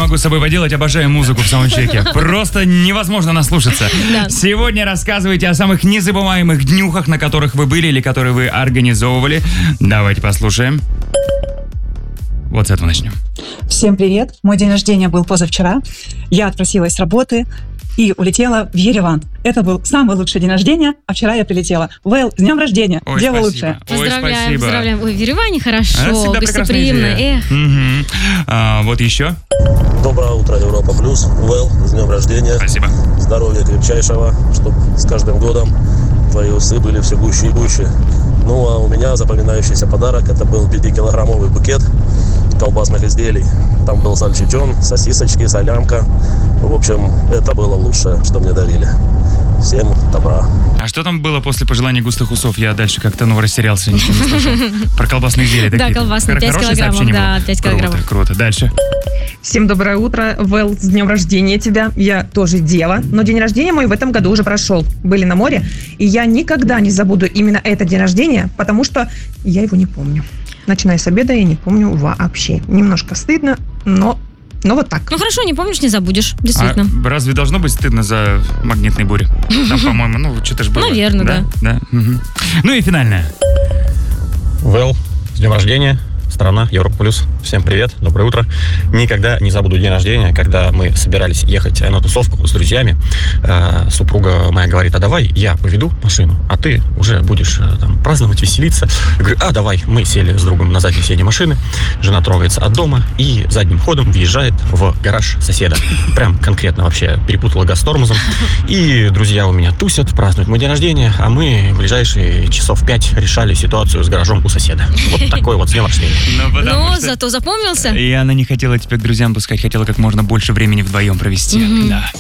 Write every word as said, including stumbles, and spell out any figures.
могу с собой поделать, обожаю музыку в саундчеке. Просто невозможно наслушаться. Да. Сегодня рассказывайте о самых незабываемых днюхах, на которых вы были или которые вы организовывали. Давайте послушаем. Вот с этого начнем. Всем привет. Мой день рождения был позавчера. Я отпросилась с работы и улетела в Ереван. Это был самый лучший день рождения, а вчера я прилетела. Вэл, с днем рождения. Ой, Дело спасибо. лучшее. Ой, Поздравляем, спасибо. поздравляем. Ой, в Ереване хорошо, Это всегда прекрасная гостеприимно. идея. Эх. Мгм. А, вот еще. Доброе утро, Европа Плюс. Вэл, с днем рождения. Спасибо. Здоровья крепчайшего, чтобы с каждым годом твои усы были все гуще и гуще. Ну, а у меня запоминающийся подарок, это был пятикилограммовый букет колбасных изделий. Там был сальчичон, сосисочки, солямка. В общем, это было лучшее, что мне дарили. Всем добра. А что там было после пожелания густых усов? Я дальше как-то, ну, растерялся, ничего не слышал. Про колбасные изделия. Да, какие-то. колбасные, Хор- пять хорошее килограммов, сообщение да, было? пять Круто, килограммов. Круто, дальше. Всем доброе утро. Вэл, с днем рождения тебя. Я тоже дева, но день рождения мой в этом году уже прошел. Были на море, и я никогда не забуду именно этот день рождения, потому что я его не помню. Начиная с обеда я не помню вообще. Немножко стыдно, но, но вот так. Ну хорошо, не помнишь, не забудешь, действительно. А разве должно быть стыдно за магнитные бури? Там, по-моему, ну, что-то ж было. Наверное, да. Да. Мгм. Ну и финальное. Вэл, с днем рождения, страна Европа Плюс. Всем привет, доброе утро. Никогда не забуду день рождения, когда мы собирались ехать на тусовку с друзьями. Э, супруга моя говорит: а давай я поведу машину, а ты уже будешь э, там праздновать, веселиться. Я говорю: а давай. Мы сели с другом на заднее сиденье машины. Жена трогается от дома и задним ходом въезжает в гараж соседа. Прям конкретно вообще перепутала газ с тормозом. И друзья у меня тусят, празднуют мой день рождения, а мы в ближайшие часов пять решали ситуацию с гаражом у соседа. Вот такой вот с днем рождения. Ну, потому Но что- зато запомнился. И она не хотела тебя к друзьям пускать, хотела как можно больше времени вдвоем провести. Мгм. Да.